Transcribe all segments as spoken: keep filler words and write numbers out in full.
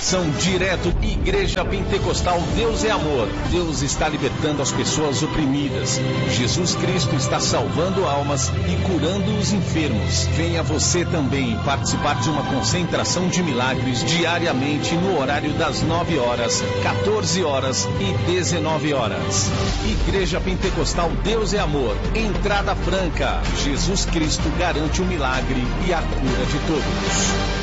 Concentração direto, Igreja Pentecostal Deus é Amor. Deus está libertando as pessoas oprimidas. Jesus Cristo está salvando almas e curando os enfermos. Venha você também participar de uma concentração de milagres diariamente no horário das nove horas, quatorze horas e dezenove horas. Igreja Pentecostal Deus é Amor. Entrada franca. Jesus Cristo garante o milagre e a cura de todos.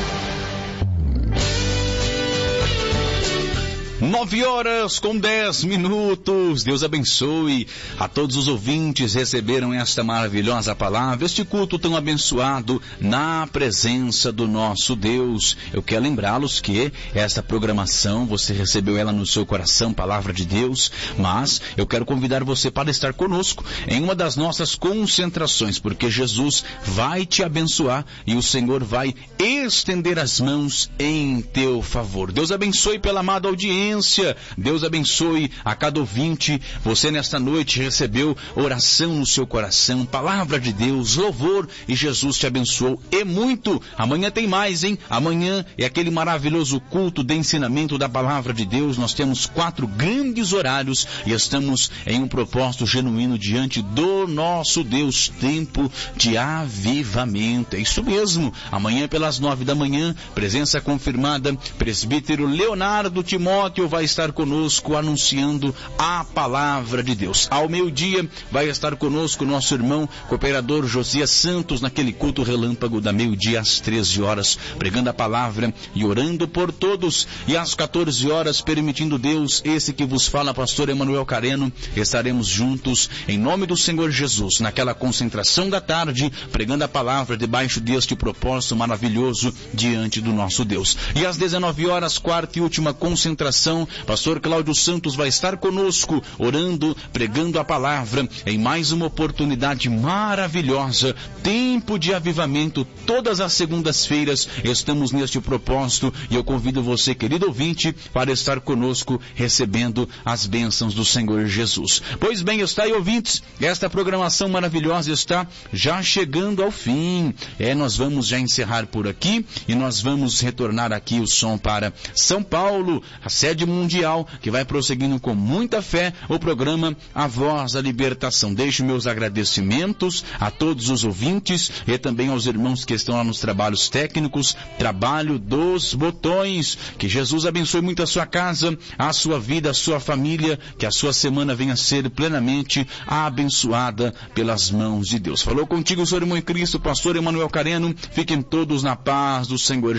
Nove horas com dez minutos. Deus abençoe a todos os ouvintes. Receberam esta maravilhosa palavra, este culto tão abençoado na presença do nosso Deus. Eu quero lembrá-los que esta programação, você recebeu ela no seu coração, palavra de Deus, mas eu quero convidar você para estar conosco em uma das nossas concentrações, porque Jesus vai te abençoar e o Senhor vai estender as mãos em teu favor. Deus abençoe pela amada audiência. Deus abençoe a cada ouvinte. Você nesta noite recebeu oração no seu coração, palavra de Deus, louvor, e Jesus te abençoou e muito. Amanhã tem mais, hein? Amanhã é aquele maravilhoso culto de ensinamento da palavra de Deus. Nós temos quatro grandes horários e estamos em um propósito genuíno diante do nosso Deus, tempo de avivamento. É isso mesmo. Amanhã pelas nove da manhã, presença confirmada, presbítero Leonardo Timóteo vai estar conosco anunciando a palavra de Deus. Ao meio-dia vai estar conosco nosso irmão cooperador Josias Santos naquele culto relâmpago da meio-dia às treze horas, pregando a palavra e orando por todos. E às quatorze horas, permitindo Deus, esse que vos fala, pastor Emanuel Careno, estaremos juntos em nome do Senhor Jesus, naquela concentração da tarde, pregando a palavra debaixo deste propósito maravilhoso diante do nosso Deus. E às dezenove horas, quarta e última concentração, pastor Cláudio Santos vai estar conosco, orando, pregando a palavra, em mais uma oportunidade maravilhosa, tempo de avivamento. Todas as segundas-feiras estamos neste propósito e eu convido você, querido ouvinte, para estar conosco, recebendo as bênçãos do Senhor Jesus. Pois bem, está aí, ouvintes, esta programação maravilhosa está já chegando ao fim. É, nós vamos já encerrar por aqui e nós vamos retornar aqui o som para São Paulo, a sede mundial, que vai prosseguindo com muita fé o programa A Voz da Libertação. Deixo meus agradecimentos a todos os ouvintes e também aos irmãos que estão lá nos trabalhos técnicos, trabalho dos botões. Que Jesus abençoe muito a sua casa, a sua vida, a sua família, que a sua semana venha a ser plenamente abençoada pelas mãos de Deus. Falou contigo o Senhor irmão em Cristo, pastor Emanuel Careno. Fiquem todos na paz do Senhor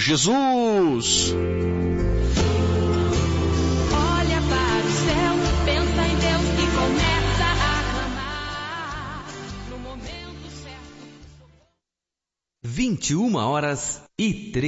Jesus. vinte e uma horas e três